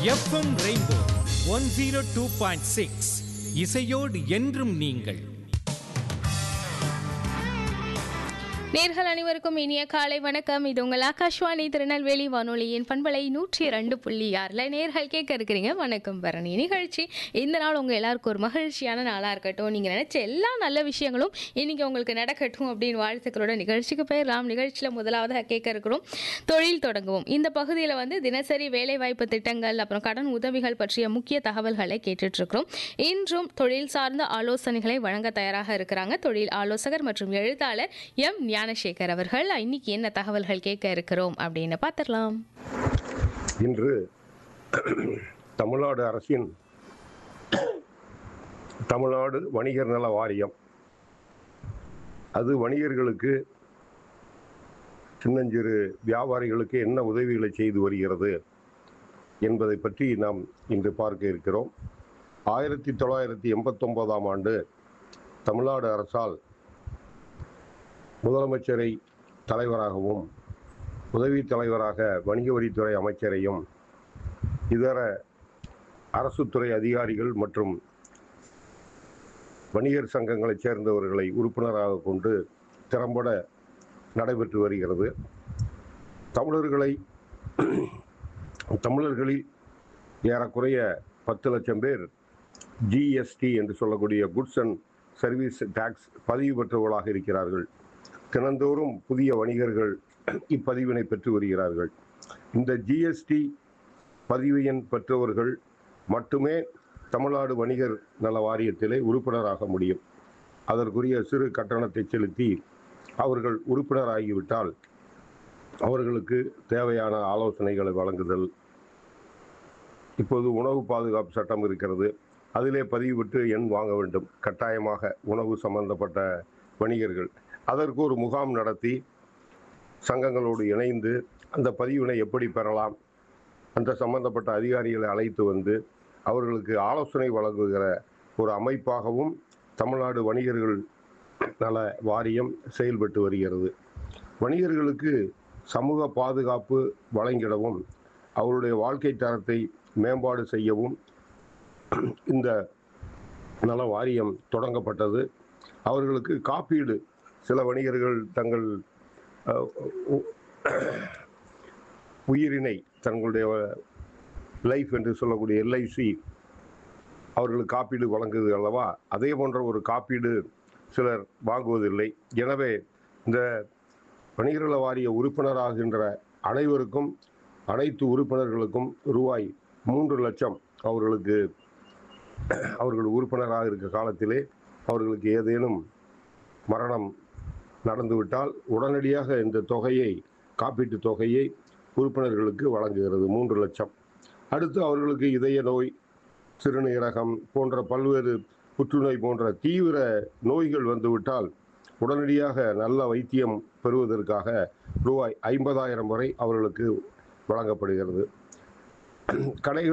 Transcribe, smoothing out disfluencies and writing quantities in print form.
FM rainbow 102.6 இசையோடு என்றும் நீங்கள். நேர்கள் அனைவருக்கும் இனிய காலை வணக்கம். இது உங்கள் ஆகாஷ்வாணி திருநெல்வேலி வானொலியின் பண்பலை 102.6 நேர்கள் கேட்க இருக்கிறீங்க வணக்கம் பரணி நிகழ்ச்சி. இந்த நாள் உங்கள் எல்லாருக்கும் ஒரு மகிழ்ச்சியான நாளாக இருக்கட்டும். நீங்கள் நினச்ச எல்லா நல்ல விஷயங்களும் இன்றைக்கி உங்களுக்கு நடக்கட்டும் அப்படின்னு வாழ்த்துக்களோட நிகழ்ச்சிக்கு போயிடலாம். நிகழ்ச்சியில் முதலாவதாக கேட்க இருக்கிறோம் தொழில் தொடங்குவோம். இந்த பகுதியில் தினசரி வேலைவாய்ப்பு திட்டங்கள் அப்புறம் கடன் உதவிகள் பற்றிய முக்கிய தகவல்களை கேட்டுட்ருக்கிறோம். இன்றும் தொழில் சார்ந்த ஆலோசனைகளை வழங்க தயாராக இருக்கிறாங்க தொழில் ஆலோசகர் மற்றும் எழுத்தாளர் எம் ஞானசேகர் அவர்கள். இன்னைக்கு என்ன தகவல்கள் கேட்க இருக்கிறோம் அப்படின்னு பார்த்துடலாம். இன்று தமிழ்நாடு அரசின் தமிழ்நாடு வணிகர் நல வாரியம் அது வணிகர்களுக்கு சின்னஞ்சிறு வியாபாரிகளுக்கு என்ன உதவிகளை செய்து வருகிறது என்பதை பற்றி நாம் இன்று பார்க்க இருக்கிறோம். 1989ஆம் ஆண்டு தமிழ்நாடு அரசால் முதலமைச்சரை தலைவராகவும் உதவி தலைவராக வணிக வரித்துறை அமைச்சரையும் இதர அரசு துறை அதிகாரிகள் மற்றும் வணிகர் சங்கங்களைச் சேர்ந்தவர்களை உறுப்பினராக கொண்டு திறம்பட நடைபெற்று வருகிறது. தமிழர்களில் ஏறக்குறைய 10 லட்சம் பேர் ஜிஎஸ்டி என்று சொல்லக்கூடிய குட்ஸ் அண்ட் சர்வீஸ் டாக்ஸ் பதிவு பெற்றவர்களாக இருக்கிறார்கள். தினந்தோறும் புதிய வணிகர்கள் இப்பதிவினை பெற்று வருகிறார்கள். இந்த ஜிஎஸ்டி பதிவு எண் பெற்றவர்கள் மட்டுமே தமிழ்நாடு வணிகர் நல வாரியத்திலே உறுப்பினராக முடியும். அதற்குரிய சிறு கட்டணத்தை செலுத்தி அவர்கள் உறுப்பினராகிவிட்டால் அவர்களுக்கு தேவையான ஆலோசனைகளை வழங்குதல். இப்போது உணவு பாதுகாப்பு சட்டம் இருக்கிறது. அதிலே பதிவு பெற்று எண் வாங்க வேண்டும் கட்டாயமாக உணவு சம்பந்தப்பட்ட வணிகர்கள். அதற்கு ஒரு முகாம் நடத்தி சங்கங்களோடு இணைந்து அந்த பதிவினை எப்படி பெறலாம், அந்த சம்பந்தப்பட்ட அதிகாரிகளை அழைத்து வந்து அவர்களுக்கு ஆலோசனை வழங்குகிற ஒரு அமைப்பாகவும் தமிழ்நாடு வணிகர்கள் நல வாரியம் செயல்பட்டு வருகிறது. வணிகர்களுக்கு சமூக பாதுகாப்பு வழங்கிடவும் அவருடைய வாழ்க்கை தரத்தை மேம்பாடு செய்யவும் இந்த நல வாரியம் தொடங்கப்பட்டது. அவர்களுக்கு காப்பீடு, சில வணிகர்கள் தங்கள் உயிரினை தங்களுடைய லைஃப் என்று சொல்லக்கூடிய எல்ஐசி அவர்களுக்கு காப்பீடு வழங்குது அல்லவா, அதே போன்ற ஒரு காப்பீடு சிலர் வாங்குவதில்லை. எனவே இந்த வணிகர் வாரிய உறுப்பினராகின்ற அனைவருக்கும், அனைத்து உறுப்பினர்களுக்கும் ரூபாய் 3 லட்சம் அவர்கள் உறுப்பினராக இருக்க காலத்திலே அவர்களுக்கு ஏதேனும் மரணம் நடந்துவிட்டால் உடனடியாக இந்த தொகையை, காப்பீட்டு தொகையை உறுப்பினர்களுக்கு வழங்குகிறது 3 லட்சம். அடுத்து அவர்களுக்கு இதய நோய், சிறுநீரகம் போன்ற பல்வேறு புற்றுநோய் போன்ற தீவிர நோய்கள் வந்துவிட்டால் உடனடியாக நல்ல வைத்தியம் பெறுவதற்காக ரூபாய் 50,000 வரை அவர்களுக்கு வழங்கப்படுகிறது. கடைகள்